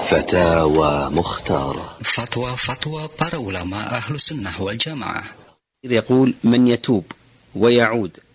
فتاوى مختارة. فتوى para ulama أهل السنة والجماعة. يقول: من يتوب ويعود